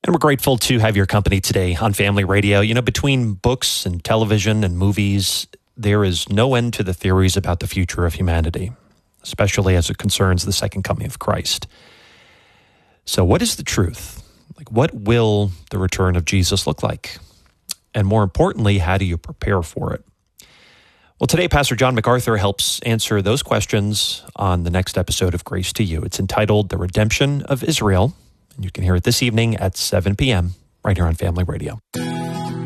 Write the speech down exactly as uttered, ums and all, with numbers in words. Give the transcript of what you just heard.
And we're grateful to have your company today on Family Radio. You know, between books and television and movies, there is no end to the theories about the future of humanity, especially as it concerns the second coming of Christ. So what is the truth? Like, what will the return of Jesus look like? And more importantly, how do you prepare for it? Well, today, Pastor John MacArthur helps answer those questions on the next episode of Grace to You. It's entitled The Redemption of Israel, and you can hear it this evening at seven p.m. right here on Family Radio.